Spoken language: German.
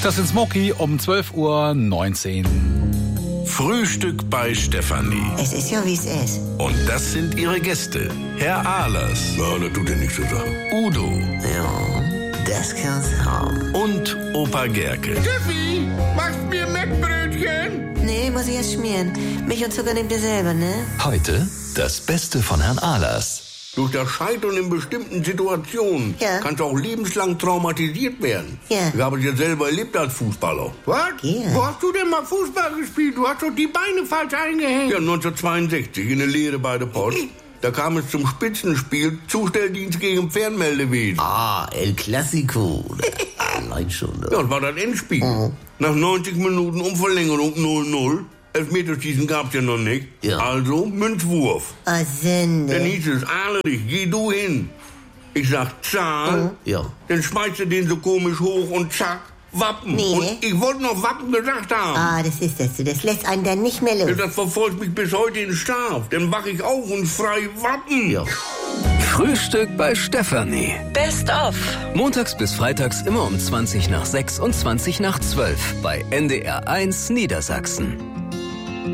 Das sind Smokey um 12:19 Uhr. Frühstück bei Stefanie. Es ist ja, wie es ist. Und das sind ihre Gäste. Herr Ahlers. Ja, das tut ja nichts zu sagen. Udo. Ja, das kann's haben. Und Opa Gerke. Steffi, machst mir Mettbrötchen? Nee, muss ich erst schmieren. Milch und Zucker nehmt ihr selber, ne? Heute das Beste von Herrn Ahlers. Durch das Scheitern in bestimmten Situationen kannst du auch lebenslang traumatisiert werden. Ja. Ich habe es ja selber erlebt als Fußballer. Was? Ja. Wo hast du denn mal Fußball gespielt? Du hast doch die Beine falsch eingehängt. Ja, 1962 in der Lehre bei der Post. Da kam es zum Spitzenspiel, Zustelldienst gegen Fernmeldewesen. Ah, El Clasico. Allein schon. Ne? Ja, das war das Endspiel. Nach 90 Minuten Umverlängerung 0-0. Elfmeterschießen gab's ja noch nicht. Ja. Also Münzwurf. Oh, Dann Sünde. hieß es, Ahlerich, geh du hin. Ich sag, Zahl. Ja. Dann schmeißt er den so komisch hoch und zack, Wappen. Nee. Und ich wollte noch Wappen gesagt haben. Ah, das ist das. Das lässt einen dann nicht mehr Ja, los. das verfolgt mich bis heute in Schlaf. Dann wach ich auf und frei Wappen. Ja. Frühstück bei Stefanie. Best of. Montags bis freitags immer um 20 nach 6 und 20 nach 12 bei NDR 1 Niedersachsen.